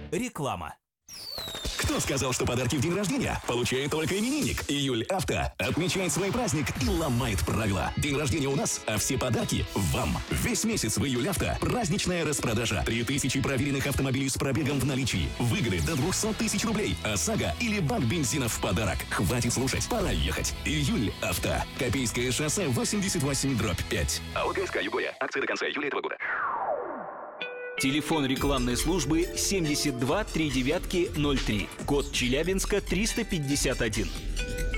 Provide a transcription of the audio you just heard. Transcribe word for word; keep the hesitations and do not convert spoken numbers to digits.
Реклама. Кто сказал, что подарки в день рождения получает только именинник? Июль Авто отмечает свой праздник и ломает правила. День рождения у нас, а все подарки вам. Весь месяц в Июль Авто праздничная распродажа. Три тысячи проверенных автомобилей с пробегом в наличии. Выигры до двухсот тысяч рублей. ОСАГО или бак бензина в подарок. Хватит слушать, пора ехать. Июль Авто. Копейское шоссе восемьдесят восемь дробь пять. АО ГСК Югоя. Акция до конца июля этого года. Телефон рекламной службы семьдесят два три девятки ноль три. Код Челябинска триста пятьдесят один.